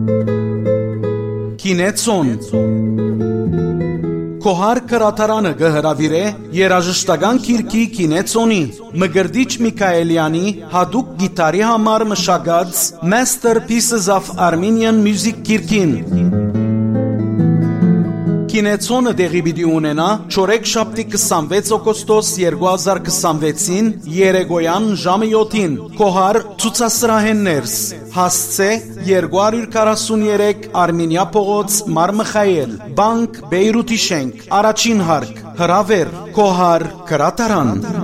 Կինեցոն Քոհար կրատարանը գհրավիրե երաժշտական քիրքի կինեցոնի Մգրդիչ Միքայելյանի հադուկ գիտարի համար մշակած Masterpieces of Armenian Music քիրքին Կինեցոնը դեղի պիտի ունենա չորեքշաբթի 26 օգոստոս 2026-ին երեկոյան ժամը 7-ին Քոհար ցուցասրահեն ներս հասցե 243 Արմենիա փողոց Մարմխայել Բանկ Բեյրութի շենք առաջին հարկ հրավեր Քոհար կրատարան